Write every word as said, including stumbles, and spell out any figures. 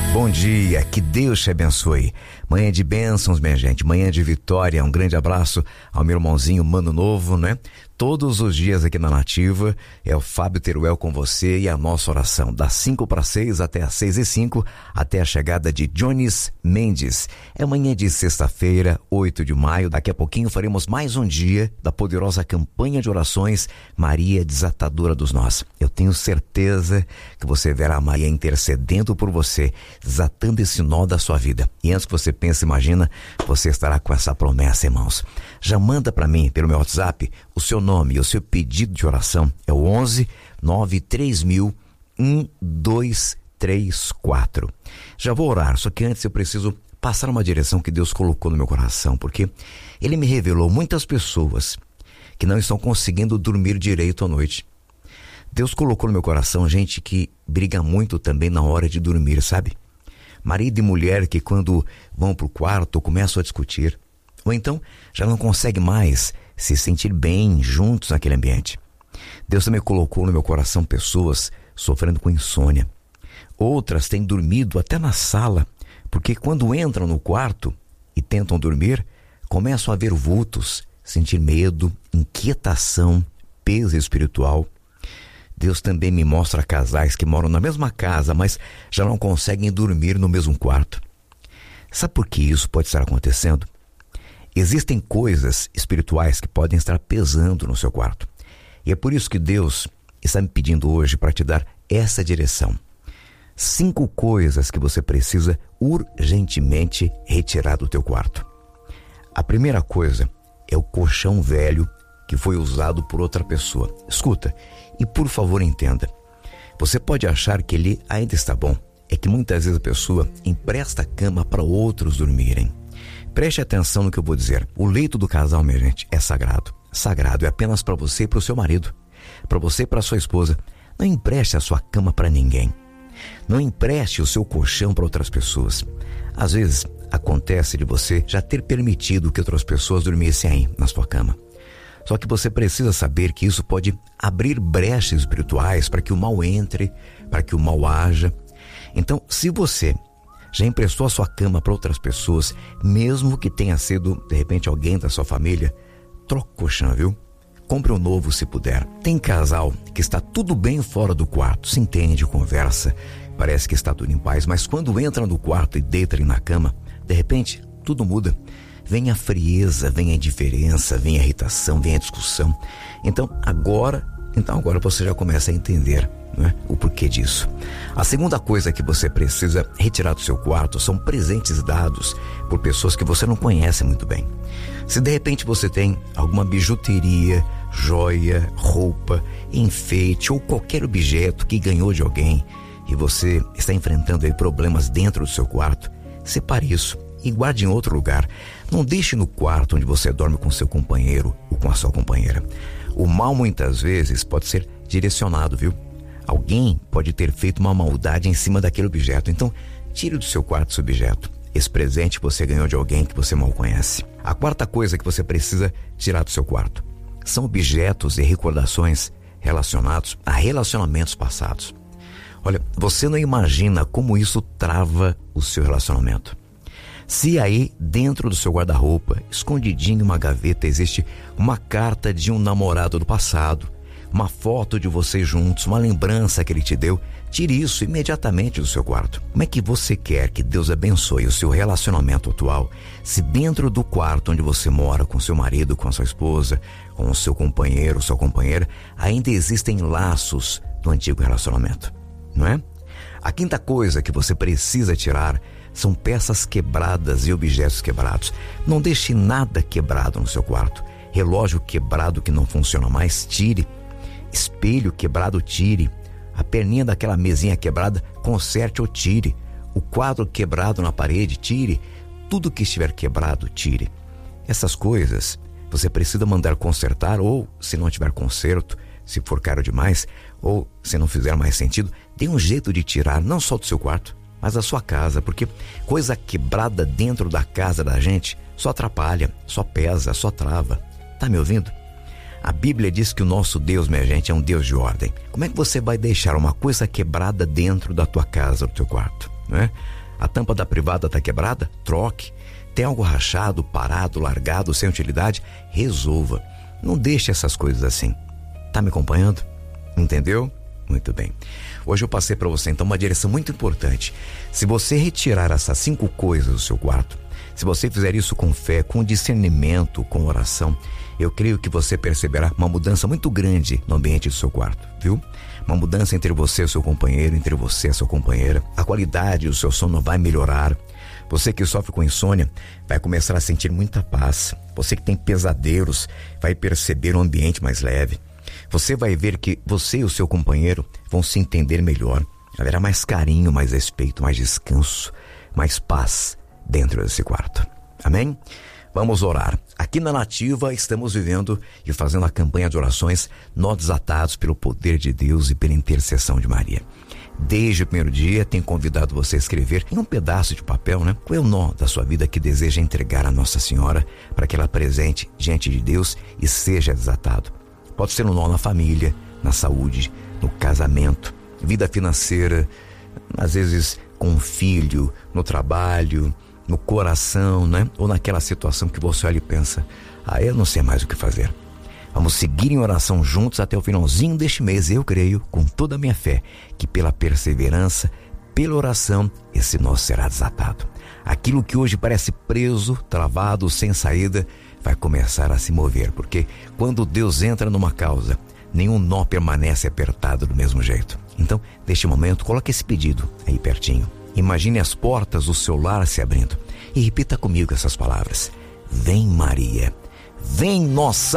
Bom dia, que Deus te abençoe. Manhã de bênçãos, minha gente, manhã de vitória. Um grande abraço ao meu irmãozinho Mano Novo, né? Todos os dias aqui na Nativa é o Fábio Teruel com você e a nossa oração das cinco para seis até as seis e cinco, até a chegada de Jones Mendes. É manhã de sexta-feira, oito de maio. Daqui a pouquinho faremos mais um dia da poderosa campanha de orações Maria Desatadora dos Nós. Eu tenho certeza que você verá Maria intercedendo por você, desatando esse nó da sua vida. E antes que você pense, imagina, você estará com essa promessa, irmãos. Já manda para mim pelo meu WhatsApp o seu nome e o seu pedido de oração. É o onze nove três mil um dois três quatro. Já vou orar, só que antes eu preciso passar uma direção que Deus colocou no meu coração, porque Ele me revelou muitas pessoas que não estão conseguindo dormir direito à noite. Deus colocou no meu coração gente que briga muito também na hora de dormir, sabe? Marido e mulher que quando vão para o quarto começam a discutir, ou então já não consegue mais se sentir bem juntos naquele ambiente. Deus também colocou no meu coração pessoas sofrendo com insônia. Outras têm dormido até na sala, porque quando entram no quarto e tentam dormir, começam a ver vultos, sentir medo, inquietação, peso espiritual. Deus também me mostra casais que moram na mesma casa, mas já não conseguem dormir no mesmo quarto. Sabe por que isso pode estar acontecendo? Existem coisas espirituais que podem estar pesando no seu quarto. E é por isso que Deus está me pedindo hoje para te dar essa direção. Cinco coisas que você precisa urgentemente retirar do teu quarto. A primeira coisa é o colchão velho que foi usado por outra pessoa. Escuta, e por favor entenda. Você pode achar que ele ainda está bom. É que muitas vezes a pessoa empresta a cama para outros dormirem. Preste atenção no que eu vou dizer. O leito do casal, minha gente, é sagrado. Sagrado é apenas para você e para o seu marido. Para você e para a sua esposa. Não empreste a sua cama para ninguém. Não empreste o seu colchão para outras pessoas. Às vezes, acontece de você já ter permitido que outras pessoas dormissem aí, na sua cama. Só que você precisa saber que isso pode abrir brechas espirituais para que o mal entre, para que o mal haja. Então, se você já emprestou a sua cama para outras pessoas, mesmo que tenha sido, de repente, alguém da sua família, troca o colchão, viu? Compre um novo se puder. Tem casal que está tudo bem fora do quarto, se entende, conversa, parece que está tudo em paz, mas quando entra no quarto e deita ali na cama, de repente, tudo muda. Vem a frieza, vem a indiferença, vem a irritação, vem a discussão. Então agora, então agora você já começa a entender, não é? O porquê disso. A segunda coisa que você precisa retirar do seu quarto são presentes dados por pessoas que você não conhece muito bem. Se de repente você tem alguma bijuteria, joia, roupa, enfeite ou qualquer objeto que ganhou de alguém e você está enfrentando aí problemas dentro do seu quarto, separe isso e guarde em outro lugar. Não deixe no quarto onde você dorme com seu companheiro ou com a sua companheira. O mal muitas vezes pode ser direcionado, viu? Alguém pode ter feito uma maldade em cima daquele objeto. Então, tire do seu quarto esse objeto. Esse presente que você ganhou de alguém que você mal conhece. A quarta coisa que você precisa tirar do seu quarto são objetos e recordações relacionados a relacionamentos passados. Olha, você não imagina como isso trava o seu relacionamento. Se aí, dentro do seu guarda-roupa, escondidinho em uma gaveta, existe uma carta de um namorado do passado, uma foto de vocês juntos, uma lembrança que ele te deu, tire isso imediatamente do seu quarto. Como é que você quer que Deus abençoe o seu relacionamento atual, se dentro do quarto onde você mora com seu marido, com a sua esposa, com o seu companheiro, sua companheira, ainda existem laços do antigo relacionamento, não é? A quinta coisa que você precisa tirar são peças quebradas e objetos quebrados. Não deixe nada quebrado no seu quarto. Relógio quebrado que não funciona mais, tire. Espelho quebrado, tire. A perninha daquela mesinha quebrada, conserte ou tire. O quadro quebrado na parede, tire. Tudo que estiver quebrado, tire. Essas coisas você precisa mandar consertar, ou se não tiver conserto, se for caro demais, ou se não fizer mais sentido, dê um jeito de tirar, não só do seu quarto, mas da sua casa, porque coisa quebrada dentro da casa da gente só atrapalha, só pesa, só trava. Tá me ouvindo? A Bíblia diz que o nosso Deus, minha gente, é um Deus de ordem. Como é que você vai deixar uma coisa quebrada dentro da tua casa, do teu quarto? né? A tampa da privada está quebrada? Troque. Tem algo rachado, parado, largado, sem utilidade? Resolva. Não deixe essas coisas assim. Tá me acompanhando? Entendeu? Muito bem. Hoje eu passei para você então uma direção muito importante. Se você retirar essas cinco coisas do seu quarto, se você fizer isso com fé, com discernimento, com oração, eu creio que você perceberá uma mudança muito grande no ambiente do seu quarto, viu? Uma mudança entre você e o seu companheiro, entre você e a sua companheira. A qualidade do seu sono vai melhorar. Você que sofre com insônia vai começar a sentir muita paz. Você que tem pesadelos vai perceber um ambiente mais leve. Você vai ver que você e o seu companheiro vão se entender melhor. Haverá mais carinho, mais respeito, mais descanso, mais paz dentro desse quarto. Amém? Vamos orar. Aqui na Nativa estamos vivendo e fazendo a campanha de orações Nós Desatados pelo poder de Deus e pela intercessão de Maria. Desde o primeiro dia, tenho convidado você a escrever em um pedaço de papel, né? Qual é o nó da sua vida que deseja entregar a Nossa Senhora para que ela apresente diante de Deus e seja desatado? Pode ser um nó na família, na saúde, no casamento, vida financeira, às vezes com um filho, no trabalho, no coração, né? Ou naquela situação que você olha e pensa, ah, eu não sei mais o que fazer. Vamos seguir em oração juntos até o finalzinho deste mês. Eu creio, com toda a minha fé, que pela perseverança, pela oração, esse nó será desatado. Aquilo que hoje parece preso, travado, sem saída, vai começar a se mover, porque quando Deus entra numa causa, nenhum nó permanece apertado do mesmo jeito. Então, neste momento, coloque esse pedido aí pertinho. Imagine as portas do seu lar se abrindo e repita comigo essas palavras. Vem Maria, vem Nossa